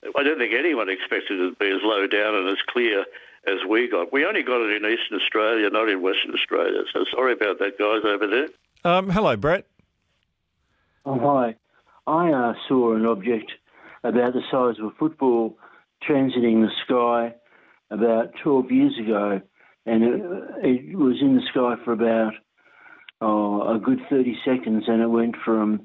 I don't think anyone expected it to be as low down and as clear as we got. We only got it in Eastern Australia, not in Western Australia. So sorry about that, guys, over there. Hello, Brett. Oh, hi. I saw an object about the size of a football transiting the sky about 12 years ago, and it was in the sky for about a good 30 seconds, and it went from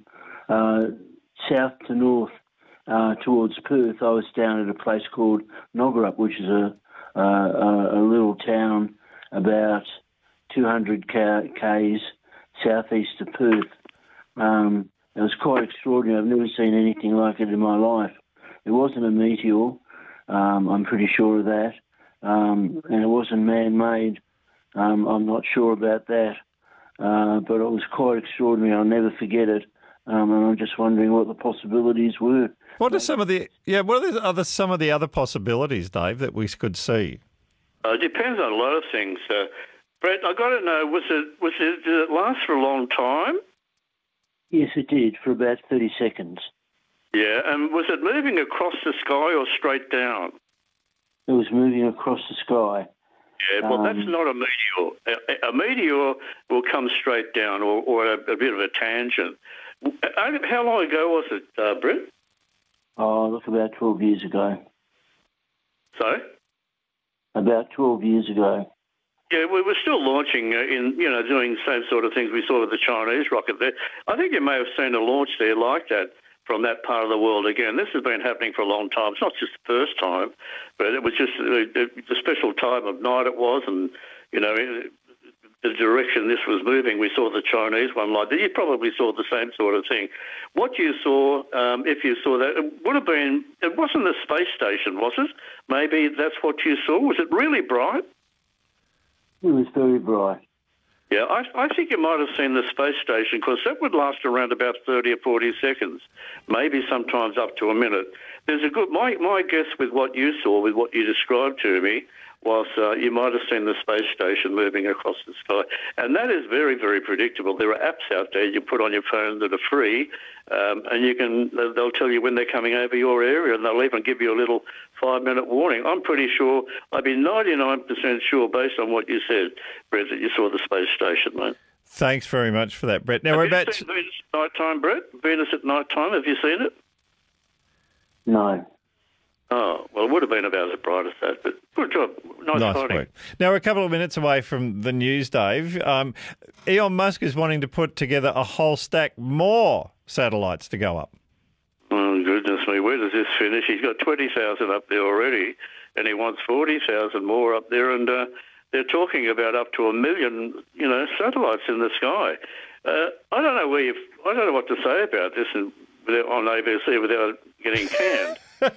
south to north towards Perth. I was down at a place called Noggerup, which is a little town about 200 k's southeast of Perth. It was quite extraordinary. I've never seen anything like it in my life. It wasn't a meteor, I'm pretty sure of that, and it wasn't man-made. I'm not sure about that, but it was quite extraordinary. I'll never forget it, and I'm just wondering what the possibilities were. What are some of the some of the other possibilities, Dave, that we could see? It depends on a lot of things. Brett, I got to know, did it last for a long time? Yes, it did, for about 30 seconds. Yeah, and was it moving across the sky or straight down? It was moving across the sky. Yeah, well, that's not a meteor. A meteor will come straight down or a bit of a tangent. How long ago was it, Brett? Oh, look, about 12 years ago. Sorry? About 12 years ago. Yeah, we were still launching doing the same sort of things we saw with the Chinese rocket there. I think you may have seen a launch there like that from that part of the world again. This has been happening for a long time. It's not just the first time, but it was just the special time of night it was, and, the direction this was moving. We saw the Chinese one like that. You probably saw the same sort of thing. What you saw, if you saw that, it would have been, it wasn't the space station, was it? Maybe that's what you saw. Was it really bright? It was very bright. Yeah, I think you might have seen the space station, because that would last around about 30 or 40 seconds, maybe sometimes up to a minute. There's a good, my guess with what you saw, with what you described to me, was you might have seen the space station moving across the sky. And that is very, very predictable. There are apps out there you put on your phone that are free, and they'll tell you when they're coming over your area, and they'll even give you a little 5-minute warning. I'm pretty sure, I'd be 99% sure, based on what you said, Brett, that you saw the space station, mate. Thanks very much for that, Brett. Now have you seen Venus at night time, Brett? Venus at night time, have you seen it? No. Oh, well, it would have been about as bright as that, but good job. Nice work. Now, we're a couple of minutes away from the news, Dave. Elon Musk is wanting to put together a whole stack more satellites to go up. Oh, goodness me, where does this finish? He's got 20,000 up there already, and he wants 40,000 more up there, and they're talking about up to 1 million, satellites in the sky. I don't know what to say about this on ABC without getting canned.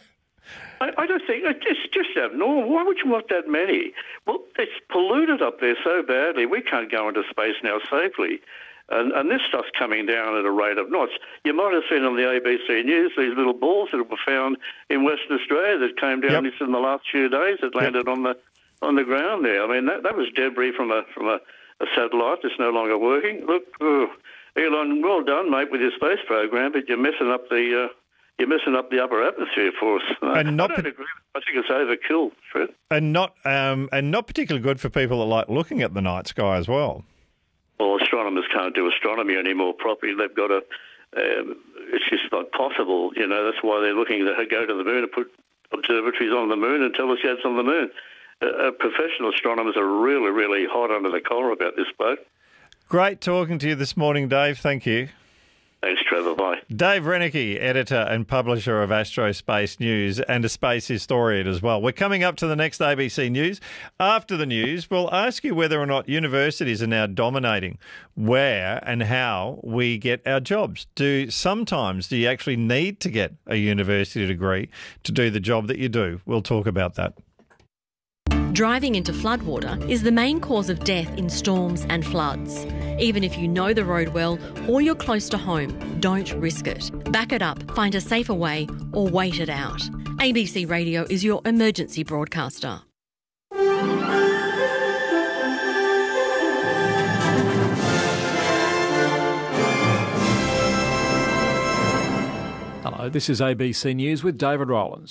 I don't think, it's just abnormal. Why would you want that many? Well, it's polluted up there so badly, we can't go into space now safely. And this stuff's coming down at a rate of knots. You might have seen on the ABC News these little balls that were found in Western Australia that came down just in the last few days that landed on the ground there. I mean, that was debris from a satellite that's no longer working. Look, Elon, well done, mate, with your space program, but you're messing up the upper atmosphere for us. I don't agree. I think it's overkill, Fred. And not particularly good for people that like looking at the night sky as well. Well, astronomers can't do astronomy anymore properly. They've got it's just not possible. That's why they're looking to go to the moon and put observatories on the moon and telescopes on the moon. Professional astronomers are really, really hot under the collar about this boat. Great talking to you this morning, Dave. Thank you. Thanks, Trevor. Bye. Dave Reneke, editor and publisher of Astrospace News and a space historian as well. We're coming up to the next ABC News. After the news, we'll ask you whether or not universities are now dominating where and how we get our jobs. Do you actually need to get a university degree to do the job that you do? We'll talk about that. Driving into floodwater is the main cause of death in storms and floods. Even if you know the road well or you're close to home, don't risk it. Back it up, find a safer way, or wait it out. ABC Radio is your emergency broadcaster. Hello, this is ABC News with David Rowlands.